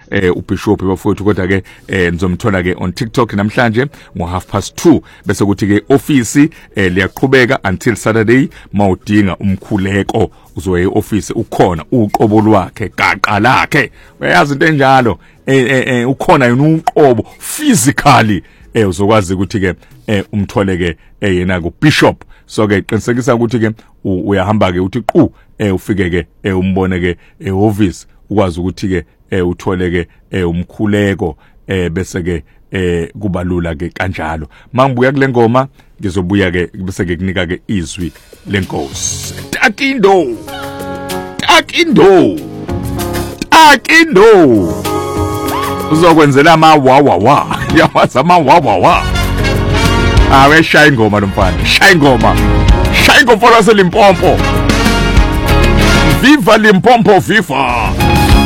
uBishop bafowethu kodwa ke nizomthola ke on TikTok namhlanje ngo2:30 bese kuthi ke office liyaqhubeka until Saturday mawudinga umkhuleko uzoya eoffice ukhona uqobo lwakhe gaqa lakhe uyazi into enjalo ukhona yena uqobo physically uzokwazi ukuthi ke umthole ke yena ku Bishop so ke qinisekisa ukuthi ke uyahamba ke uthi qhu ufike ke umbone ke eoffice ukwazi ukuthi ke uthole ke umkhuleko bese ke kubalula ke kanjalo mangibuya kule ngoma ngizobuya ke bese ke kunika ke izwi lenkosi takindo uzokwenzela ama wa yawazi ama wa awe shaya ingoma lomfana shaya ingoma for Limpopo viva Limpopo viva